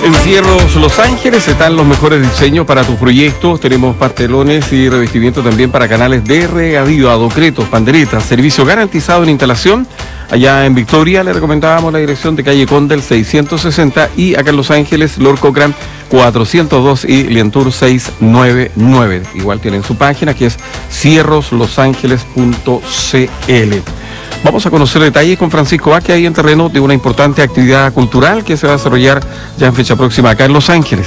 En Cierros Los Ángeles están los mejores diseños para tus proyectos. Tenemos pastelones y revestimiento también para canales de regadío, adocretos, panderetas, servicio garantizado en instalación. Allá en Victoria le recomendábamos la dirección de calle Condel 660 y acá en Los Ángeles, Lord Cochrane 402 y Lientour 699. Igual tienen su página que es cierroslosangeles.cl. Vamos a conocer detalles con Francisco Vázquez ahí en terreno de una importante actividad cultural que se va a desarrollar ya en fecha próxima acá en Los Ángeles.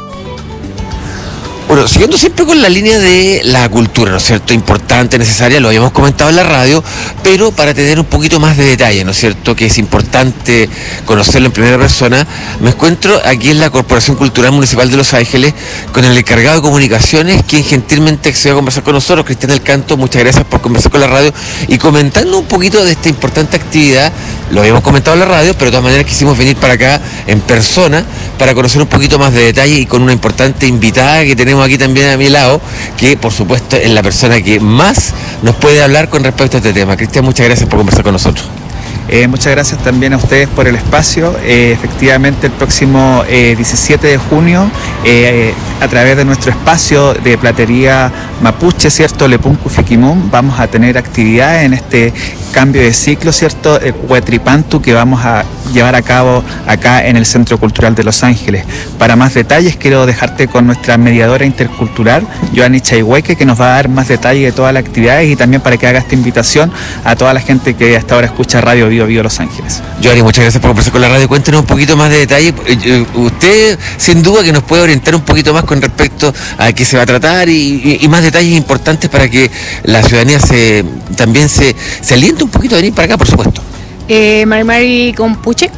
Bueno, siguiendo siempre con la línea de la cultura, ¿no es cierto? Importante, necesaria, lo habíamos comentado en la radio, pero para tener un poquito más de detalle, ¿no es cierto? Que es importante conocerlo en primera persona. Me encuentro aquí en la Corporación Cultural Municipal de Los Ángeles con el encargado de comunicaciones, quien gentilmente accedió a conversar con nosotros, Cristian del Canto. Muchas gracias por conversar con la radio y comentando un poquito de esta importante actividad. Lo habíamos comentado en la radio, pero de todas maneras quisimos venir para acá en persona para conocer un poquito más de detalle y con una importante invitada que tenemos aquí también a mi lado, que por supuesto es la persona que más nos puede hablar con respecto a este tema. Cristian, muchas gracias por conversar con nosotros. Muchas gracias también a ustedes por el espacio. Efectivamente, el próximo 17 de junio, a través de nuestro espacio de platería mapuche, ¿cierto? Lepunku Fiquimum, vamos a tener actividades en este cambio de ciclo, ¿cierto? El Huetripantu, que vamos a llevar a cabo acá en el Centro Cultural de Los Ángeles. Para más detalles, quiero dejarte con nuestra mediadora intercultural, Joanny Chaihueque, que nos va a dar más detalles de todas las actividades y también para que haga esta invitación a toda la gente que hasta ahora escucha Radio Bio Bio Los Ángeles. Joanny, muchas gracias por conversar con la radio. Cuéntenos un poquito más de detalle. Usted, sin duda, que nos puede orientar un poquito más con respecto a qué se va a tratar y más detalles importantes para que la ciudadanía también se aliente un poquito de venir para acá, por supuesto. Mari Compuche.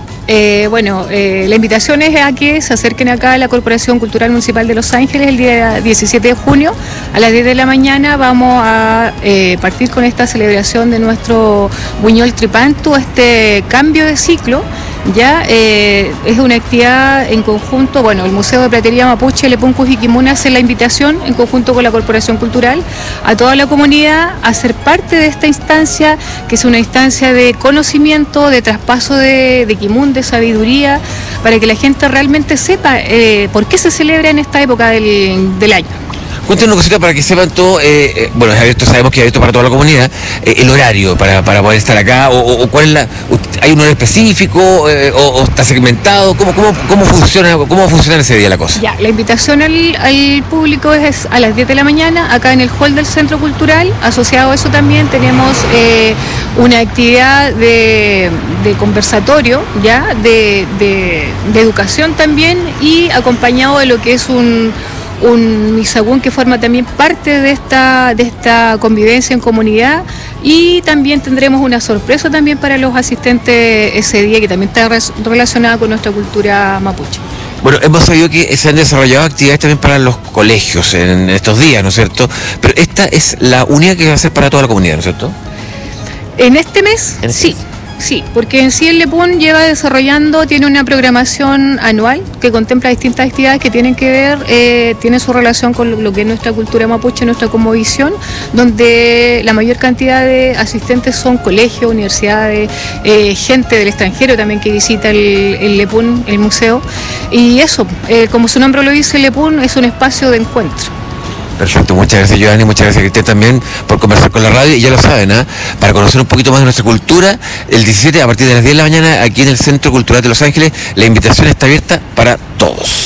La invitación es a que se acerquen acá a la Corporación Cultural Municipal de Los Ángeles el día 17 de junio a las 10 de la mañana. Vamos a partir con esta celebración de nuestro Buñol Tripantu, este cambio de ciclo. Ya es una actividad en conjunto, el Museo de Platería Mapuche Lepunku Fiquimum hace la invitación en conjunto con la Corporación Cultural a toda la comunidad a ser parte de esta instancia, que es una instancia de conocimiento, de traspaso de quimun, de sabiduría, para que la gente realmente sepa por qué se celebra en esta época del año. Cuéntenos una cosita para que sepan todo, es abierto, sabemos que es abierto para toda la comunidad, el horario para poder estar acá, o cuál es ¿hay un horario específico o está segmentado? ¿Cómo funciona ese día la cosa? Ya, la invitación al público es a las 10 de la mañana, acá en el hall del Centro Cultural. Asociado a eso también tenemos una actividad de conversatorio, ya, de educación también, y acompañado de lo que es un misagún que forma también parte de esta convivencia en comunidad, y también tendremos una sorpresa también para los asistentes ese día, que también está relacionada con nuestra cultura mapuche. Bueno, hemos sabido que se han desarrollado actividades también para los colegios en estos días, ¿no es cierto? Pero esta es la única que va a ser para toda la comunidad, ¿no es cierto? En este mes, sí. Sí, porque en sí el Lepún tiene una programación anual que contempla distintas actividades que tienen que ver, tiene su relación con lo que es nuestra cultura mapuche, nuestra cosmovisión, donde la mayor cantidad de asistentes son colegios, universidades, gente del extranjero también que visita el Lepún, el museo, y eso, como su nombre lo dice, el Lepún es un espacio de encuentro. Perfecto, muchas gracias Joanny, muchas gracias Cristian también por conversar con la radio, y ya lo saben, para conocer un poquito más de nuestra cultura, el 17 a partir de las 10 de la mañana aquí en el Centro Cultural de Los Ángeles, la invitación está abierta para todos.